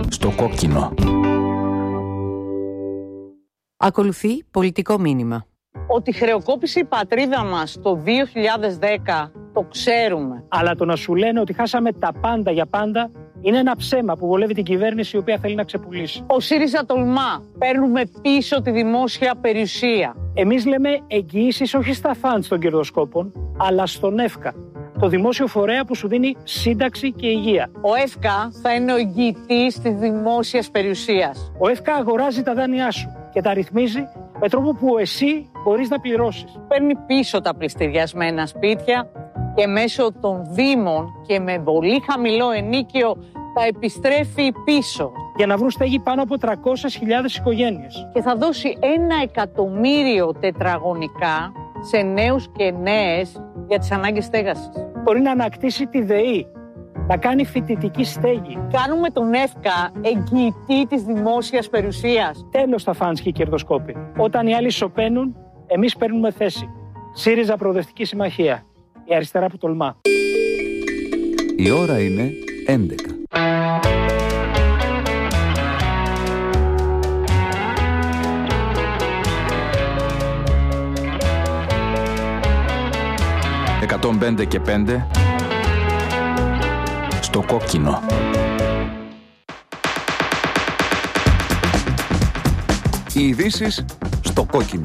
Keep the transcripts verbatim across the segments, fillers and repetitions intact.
Στο κόκκινο. Ακολουθεί πολιτικό μήνυμα. Ότι χρεοκόπησε η πατρίδα μας το δύο χιλιάδες δέκα, το ξέρουμε. Αλλά το να σου λένε ότι χάσαμε τα πάντα για πάντα είναι ένα ψέμα που βολεύει την κυβέρνηση η οποία θέλει να ξεπουλήσει. Ο ΣΥΡΙΖΑ τολμά. Παίρνουμε πίσω τη δημόσια περιουσία. Εμείς λέμε εγγυήσεις όχι στα φαντ των κερδοσκόπων, αλλά στον ΕΦΚΑ, το δημόσιο φορέα που σου δίνει σύνταξη και υγεία. Ο ΕΦΚΑ θα είναι ο εγγυητής της δημόσιας περιουσίας. Ο ΕΦΚΑ αγοράζει τα δάνειά σου και τα ρυθμίζει με τρόπο που εσύ μπορείς να πληρώσεις. Παίρνει πίσω τα πληστηριασμένα σπίτια και μέσω των δήμων και με πολύ χαμηλό ενίκιο τα επιστρέφει πίσω. Για να βρουν στέγη πάνω από τριακόσιες χιλιάδες οικογένειες. Και θα δώσει ένα εκατομμύριο τετραγωνικά σε νέους και νέες για τις ανάγκες στέγασης. Μπορεί να ανακτήσει τη ΔΕΗ, να κάνει φοιτητική στέγη. Κάνουμε τον ΕΦΚΑ εγγυητή της δημόσιας περιουσίας. Τέλος τα φαντς και οι κερδοσκόποι. Όταν οι άλλοι σωπαίνουν, εμείς παίρνουμε θέση. ΣΥΡΙΖΑ Προοδευτική Συμμαχία. Η αριστερά που τολμά. Η ώρα είναι έντεκα. εκατόν πέντε και πέντε στο κόκκινο. Οι ειδήσεις στο κόκκινο.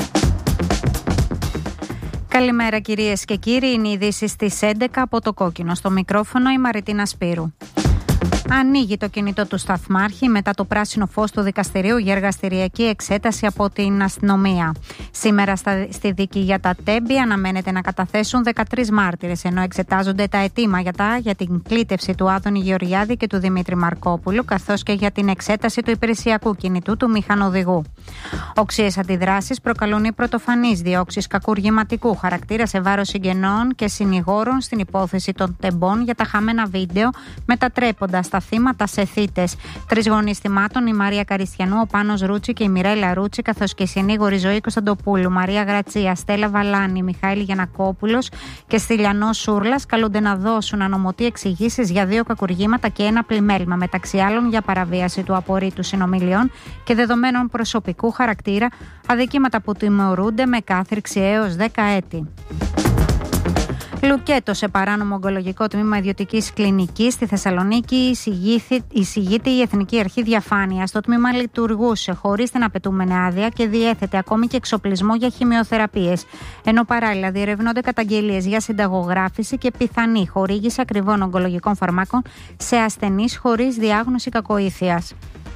Καλημέρα κυρίες και κύριοι, είναι οι ειδήσεις στις έντεκα από το κόκκινο. Στο μικρόφωνο η Μαριτίνα Σπύρου. Ανοίγει το κινητό του σταθμάρχη μετά το πράσινο φως του δικαστηρίου για εργαστηριακή εξέταση από την αστυνομία. Σήμερα στα, στη δίκη για τα Τέμπη αναμένεται να καταθέσουν δεκατρείς μάρτυρες, ενώ εξετάζονται τα αιτήματα για την κλήτευση του Άδωνη Γεωργιάδη και του Δημήτρη Μαρκόπουλου, καθώς και για την εξέταση του υπηρεσιακού κινητού του μηχανοδηγού. Οξύες αντιδράσεις προκαλούν οι πρωτοφανείς διώξεις κακουργηματικού χαρακτήρα σε βάρος συγγενών και συνηγόρων στην υπόθεση των Τεμπών για τα χαμένα βίντεο, μετατρέποντας τα θύματα σε θύτες. Τρεις γονείς θυμάτων, η Μαρία Καριστιανού, ο Πάνος Ρούτσι και η Μιρέλα Ρούτσι, καθώς και η συνήγορη Ζωή Κωνσταντοπούλου, Μαρία Γρατσία, Στέλλα Βαλάνη, Μιχαήλ Γιαννακόπουλος και Στυλιανός Σούρλας, καλούνται να δώσουν ανωμοτή εξηγήσεις για δύο κακουργήματα και ένα πλημέλημα, μεταξύ άλλων για παραβίαση του απορρίτου συνομιλιών και δεδομένων προσωπικού χαρακτήρα, αδικήματα που τιμωρούνται με κάθριξη έως δέκα έτη. Λουκέτο σε παράνομο ογκολογικό τμήμα ιδιωτικής κλινικής στη Θεσσαλονίκη εισηγείται η Εθνική Αρχή Διαφάνειας. Το τμήμα λειτουργούσε χωρίς την απαιτούμενη άδεια και διέθετε ακόμη και εξοπλισμό για χημειοθεραπείες. Ενώ παράλληλα διερευνώνται καταγγελίες για συνταγογράφηση και πιθανή χορήγηση ακριβών ογκολογικών φαρμάκων σε ασθενείς χωρίς διάγνωση κακοήθειας.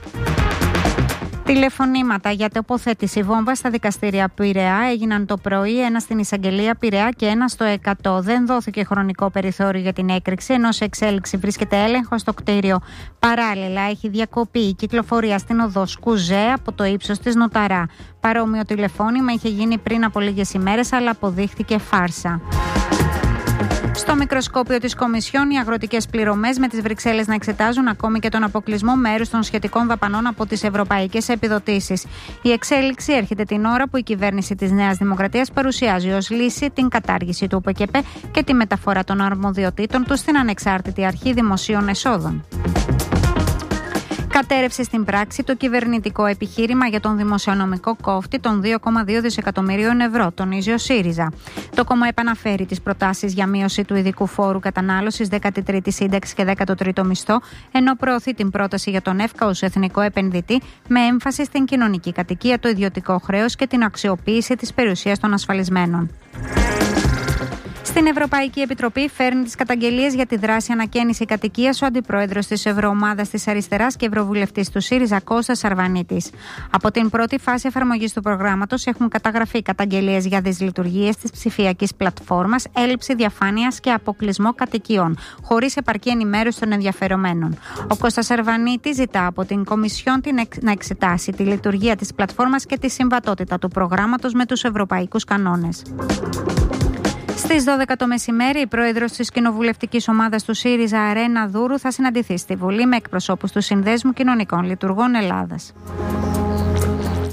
Τηλεφωνήματα για τοποθέτηση βόμβα στα δικαστήρια Πειραιά έγιναν το πρωί, ένα στην εισαγγελία Πειραιά και ένα στο εκατό. Δεν δόθηκε χρονικό περιθώριο για την έκρηξη, ενώ σε εξέλιξη βρίσκεται έλεγχο στο κτίριο. Παράλληλα, έχει διακοπεί η κυκλοφορία στην οδό Σκουζέ από το ύψος της Νοταρά. Παρόμοιο τηλεφώνημα είχε γίνει πριν από λίγες ημέρες, αλλά αποδείχθηκε φάρσα. Στο μικροσκόπιο της Κομισιόν, οι αγροτικές πληρωμές με τις Βρυξέλλες να εξετάζουν ακόμη και τον αποκλεισμό μέρους των σχετικών δαπανών από τις ευρωπαϊκές επιδοτήσεις. Η εξέλιξη έρχεται την ώρα που η κυβέρνηση της Νέας Δημοκρατίας παρουσιάζει ως λύση την κατάργηση του ΟΠΕΚΕΠΕ και τη μεταφορά των αρμοδιοτήτων του στην Ανεξάρτητη Αρχή Δημοσίων Εσόδων. Κατέρευσε στην πράξη το κυβερνητικό επιχείρημα για τον δημοσιονομικό κόφτη των δύο κόμμα δύο δισεκατομμυρίων ευρώ, τονίζει ο ΣΥΡΙΖΑ. Το κόμμα επαναφέρει τις προτάσεις για μείωση του ειδικού φόρου κατανάλωσης, δέκατη τρίτη σύνταξη και δέκατο τρίτο μισθό, ενώ προωθεί την πρόταση για τον ΕΦΚΑ ως εθνικό επενδυτή, με έμφαση στην κοινωνική κατοικία, το ιδιωτικό χρέος και την αξιοποίηση της περιουσίας των ασφαλισμένων. Στην Ευρωπαϊκή Επιτροπή φέρνει τις καταγγελίες για τη δράση ανακαίνιση κατοικίας ο αντιπρόεδρος της Ευρωομάδας της Αριστεράς και ευρωβουλευτής του ΣΥΡΙΖΑ Κώστας Σαρβανίτης. Από την πρώτη φάση εφαρμογής του προγράμματος έχουν καταγραφεί καταγγελίες για δυσλειτουργίες της ψηφιακής πλατφόρμας, έλλειψη διαφάνειας και αποκλεισμό κατοικιών, χωρίς επαρκή ενημέρωση των ενδιαφερομένων. Ο Κώστας Σαρβανίτης ζητά από την Κομισιόν να εξετάσει τη λειτουργία της πλατφόρμας και τη συμβατότητα του προγράμματος με τους ευρωπαϊκούς κανόνες. Στις δώδεκα το μεσημέρι, η πρόεδρος της κοινοβουλευτικής ομάδας του ΣΥΡΙΖΑ, Αρένα Δούρου, θα συναντηθεί στη Βουλή με εκπροσώπους του Συνδέσμου Κοινωνικών Λειτουργών Ελλάδας.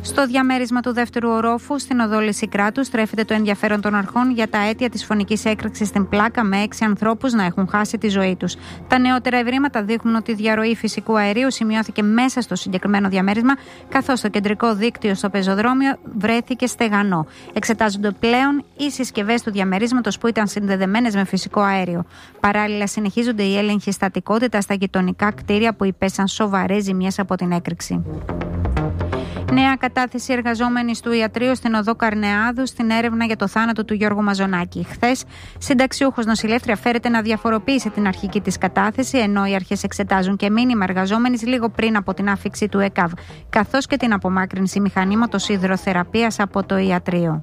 Στο διαμέρισμα του δεύτερου ορόφου, στην οδό Λυσικράτου, στρέφεται το ενδιαφέρον των αρχών για τα αίτια της φωνικής έκρηξης στην Πλάκα, με έξι ανθρώπους να έχουν χάσει τη ζωή τους. Τα νεότερα ευρήματα δείχνουν ότι η διαρροή φυσικού αερίου σημειώθηκε μέσα στο συγκεκριμένο διαμέρισμα, καθώς το κεντρικό δίκτυο στο πεζοδρόμιο βρέθηκε στεγανό. Εξετάζονται πλέον οι συσκευές του διαμερίσματος που ήταν συνδεδεμένες με φυσικό αέριο. Παράλληλα, συνεχίζονται οι έλεγχοι στατικότητα στα γειτονικά κτίρια που υπέσαν σοβαρές ζημιές από την έκρηξη. Νέα κατάθεση εργαζόμενης του ιατρείου στην οδό Καρνεάδου στην έρευνα για το θάνατο του Γιώργου Μαζονάκη. Χθες, συνταξιούχος νοσηλεύτρια φέρεται να διαφοροποιήσει την αρχική της κατάθεση, ενώ οι αρχές εξετάζουν και μήνυμα εργαζόμενης λίγο πριν από την άφιξη του ΕΚΑΒ, καθώς και την απομάκρυνση μηχανήματος υδροθεραπείας από το ιατρείο.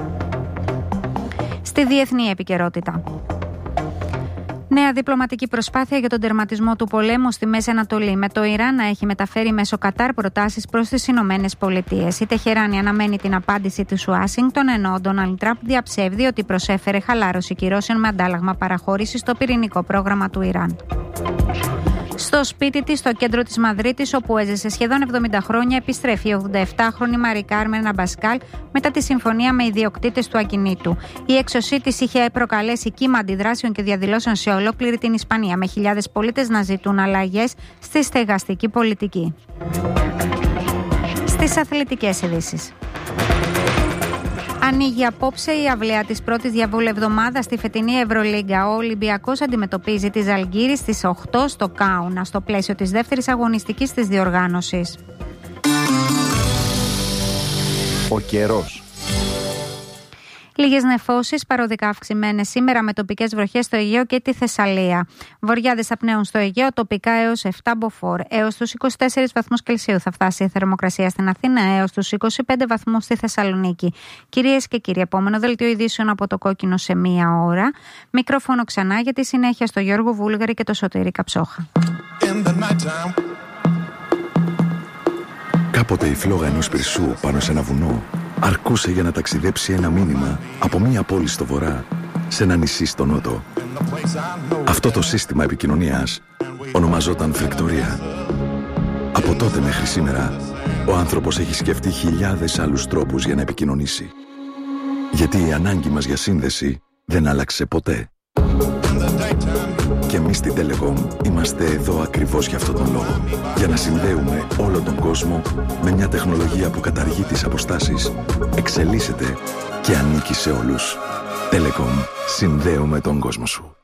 Στη διεθνή επικαιρότητα. Νέα διπλωματική προσπάθεια για τον τερματισμό του πολέμου στη Μέση Ανατολή, με το Ιράν να έχει μεταφέρει μέσω Κατάρ προτάσεις προς τις Ηνωμένες Πολιτείες. Η Τεχεράνη αναμένει την απάντηση της Ουάσιγκτον, ενώ ο Ντόναλντ Τραμπ διαψεύδει ότι προσέφερε χαλάρωση κυρώσεων με αντάλλαγμα παραχώρηση στο πυρηνικό πρόγραμμα του Ιράν. Στο σπίτι της, στο κέντρο της Μαδρίτης, όπου έζησε σχεδόν εβδομήντα χρόνια, επιστρέφει η ογδονταεφτάχρονη Μαρί Κάρμεν Αμπασκάλ μετά τη συμφωνία με ιδιοκτήτες του ακινήτου. Η έξωσή της είχε προκαλέσει κύμα αντιδράσεων και διαδηλώσεων σε ολόκληρη την Ισπανία, με χιλιάδες πολίτες να ζητούν αλλαγές στη στεγαστική πολιτική. Στις αθλητικές ειδήσεις. Ανοίγει απόψε η αυλαία της πρώτης διαβολευδομάδας στη φετινή Ευρωλίγκα. Ο Ολυμπιακός αντιμετωπίζει τη Ζαλγκύρη στις οκτώ στο Κάουνα, στο πλαίσιο της δεύτερης αγωνιστικής της διοργάνωσης. Ο καιρός. Λίγες νεφώσεις, παροδικά αυξημένες σήμερα, με τοπικές βροχές στο Αιγαίο και τη Θεσσαλία. Βοριάδες θα πνέουν στο Αιγαίο, τοπικά έως επτά μποφόρ. Έως τους είκοσι τέσσερις βαθμούς Κελσίου θα φτάσει η θερμοκρασία στην Αθήνα, έως τους είκοσι πέντε βαθμούς στη Θεσσαλονίκη. Κυρίες και κύριοι, επόμενο δελτίο ειδήσεων από το Κόκκινο σε μία ώρα. Μικρόφωνο ξανά για τη συνέχεια στο Γιώργο Βούλγαρη και το Σωτήρη Καψόχα. Κάποτε η φλόγα ενός πυρσού πάνω σε ένα βουνό αρκούσε για να ταξιδέψει ένα μήνυμα από μία πόλη στο βορρά σε ένα νησί στο νότο. Αυτό το σύστημα επικοινωνίας ονομαζόταν φρεκτορία. Από τότε μέχρι σήμερα, ο άνθρωπος έχει σκεφτεί χιλιάδες άλλους τρόπους για να επικοινωνήσει. Γιατί η ανάγκη μας για σύνδεση δεν άλλαξε ποτέ. Και εμείς στην Telecom είμαστε εδώ ακριβώς για αυτόν τον λόγο. Για να συνδέουμε όλο τον κόσμο με μια τεχνολογία που καταργεί τις αποστάσεις, εξελίσσεται και ανήκει σε όλους. Telecom. Συνδέουμε τον κόσμο σου.